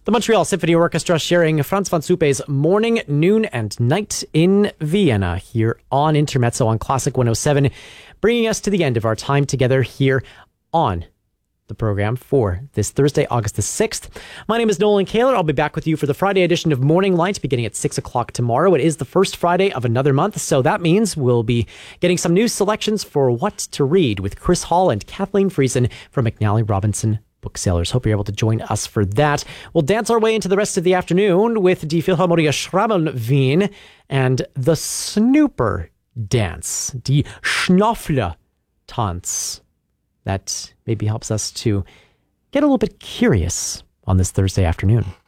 The Montreal Symphony Orchestra sharing Franz von Suppe's Morning, Noon, and Night in Vienna here on Intermezzo on Classic 107, bringing us to the end of our time together here on the program for this Thursday, August the 6th. My name is Nolan Kaler. I'll be back with you for the Friday edition of Morning Light beginning at 6 o'clock tomorrow. It is the first Friday of another month, so that means we'll be getting some new selections for what to read with Chris Hall and Kathleen Friesen from McNally Robinson Booksellers. Hope you're able to join us for that. We'll dance our way into the rest of the afternoon with Die Philharmonia Schraben Wien and the Snooper Dance, Die Schnoffler Tanz. That maybe helps us to get a little bit curious on this Thursday afternoon.